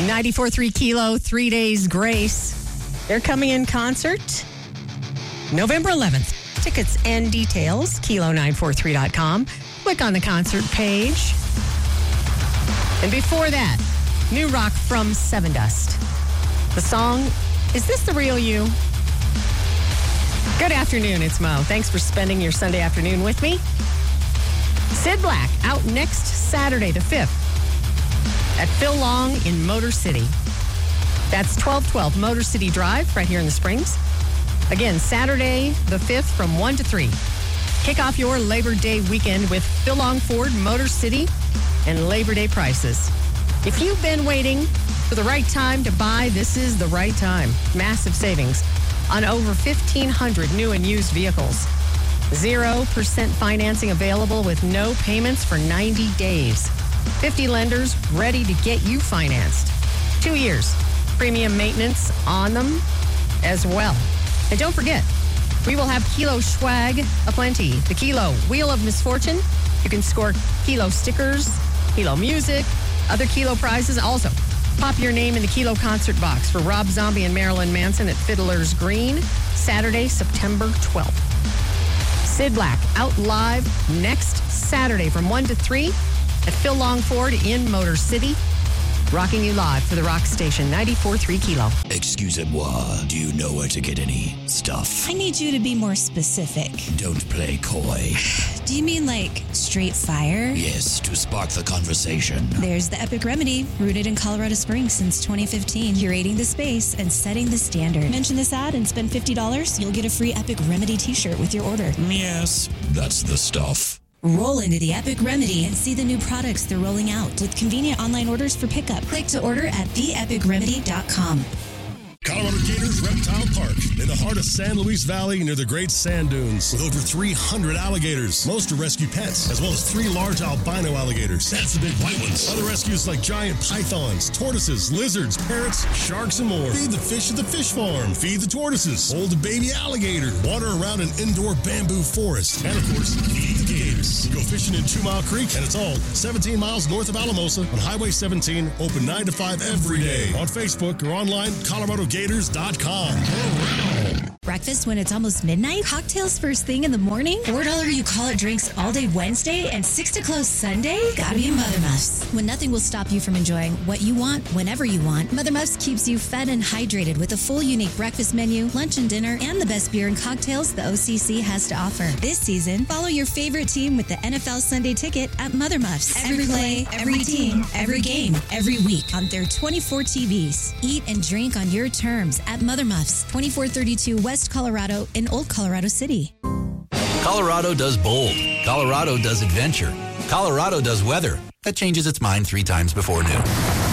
94.3 Kilo, 3 Days Grace. They're coming in concert November 11th. Tickets and details, kilo943.com. Click on the concert page. And before that, new rock from Seven Dust. The song, Is This the Real You? Good afternoon, it's Mo. Thanks for spending your Sunday afternoon with me. Sid Black, out next Saturday, the 5th, at Phil Long in Motor City. That's 1212 Motor City Drive, right here in the Springs. Again, Saturday, the 5th, from 1 to 3. Kick off your Labor Day weekend with Phil Long Ford, Motor City, and Labor Day prices. If you've been waiting for the right time to buy, this is the right time. Massive savings on over 1,500 new and used vehicles. 0% financing available with no payments for 90 days. 50 lenders ready to get you financed. 2 years. Premium maintenance on them as well. And don't forget, we will have Kilo swag aplenty. The Kilo Wheel of Misfortune. You can score Kilo stickers, Kilo music, other Kilo prizes. Also, pop your name in the Kilo concert box for Rob Zombie and Marilyn Manson at Fiddler's Green, Saturday, September 12th. Sid Black out live next Saturday from 1 to 3 at Phil Long Ford in Motor City. Rocking you live for the Rock Station, 94.3 Kilo. Excusez-moi, do you know where to get any stuff? I need you to be more specific. Don't play coy. Do you mean like straight fire? Yes, to spark the conversation. There's the Epic Remedy, rooted in Colorado Springs since 2015, curating the space and setting the standard. Mention this ad and spend $50, you'll get a free Epic Remedy t-shirt with your order. Yes, that's the stuff. Roll into the Epic Remedy and see the new products they're rolling out with convenient online orders for pickup. Click to order at theepicremedy.com. Colorado Gators Reptile Park, in the heart of San Luis Valley near the Great Sand Dunes, with over 300 alligators. Most are rescue pets, as well as 3 large albino alligators. That's the big white ones. Other rescues like giant pythons, tortoises, lizards, parrots, sharks, and more. Feed the fish at the fish farm. Feed the tortoises. Hold a baby alligator. Water around an indoor bamboo forest. And, of course, feed the gators. Go fishing in 2 Mile Creek, and it's all 17 miles north of Alamosa on Highway 17, open 9 to 5 every day. On Facebook or online, ColoradoGators.com. Breakfast when it's almost midnight? Cocktails first thing in the morning? $4 you call it drinks all day Wednesday and 6 to close Sunday? Gotta be a Mother Muffs. When nothing will stop you from enjoying what you want whenever you want, Mother Muffs keeps you fed and hydrated with a full unique breakfast menu, lunch and dinner, and the best beer and cocktails the OCC has to offer. This season, follow your favorite team with the NFL Sunday Ticket at Mother Muffs. Every play, every team, every game, every week on their 24 TVs. Eat and drink on your terms at Mother Muffs, 2432 West Colorado in Old Colorado City. Colorado does bold. Colorado does adventure. Colorado does weather that changes its mind 3 times before noon.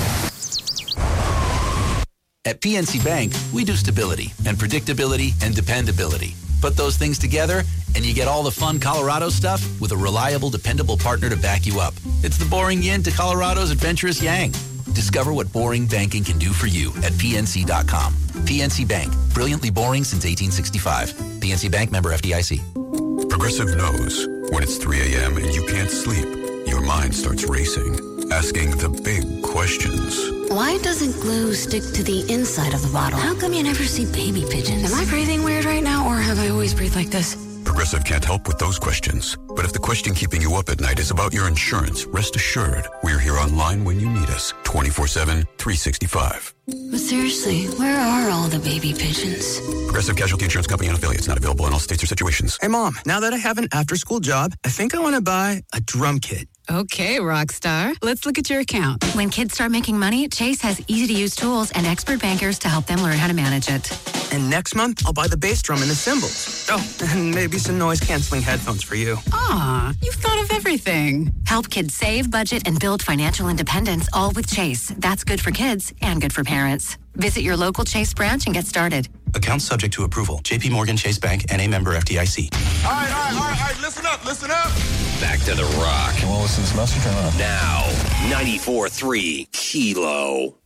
At PNC Bank, we do stability and predictability and dependability. Put those things together, and you get all the fun Colorado stuff with a reliable, dependable partner to back you up. It's the boring yin to Colorado's adventurous yang. Discover what boring banking can do for you at PNC.com. PNC Bank, brilliantly boring since 1865. PNC Bank, member FDIC. Progressive knows when it's 3 a.m. and you can't sleep, your mind starts racing, asking the big questions. Why doesn't glue stick to the inside of the bottle? How come you never see baby pigeons? Am I breathing weird right now, or have I always breathed like this? Progressive can't help with those questions. But if the question keeping you up at night is about your insurance, rest assured, we're here online when you need us, 24/7, 365. But seriously, where are all the baby pigeons? Progressive Casualty Insurance Company and affiliates, not available in all states or situations. Hey, Mom, now that I have an after-school job, I think I want to buy a drum kit. Okay, Rockstar. Let's look at your account. When kids start making money, Chase has easy-to-use tools and expert bankers to help them learn how to manage it. And next month, I'll buy the bass drum and the cymbals. Oh, and maybe some noise-canceling headphones for you. Aw, you've thought of everything. Help kids save, budget, and build financial independence, all with Chase. That's good for kids and good for parents. Visit your local Chase branch and get started. Accounts subject to approval. J.P. Morgan Chase Bank, N.A. member FDIC. All right. Listen up. Back to the rock. You want to listen to this message or not? Now, 94.3 Kilo.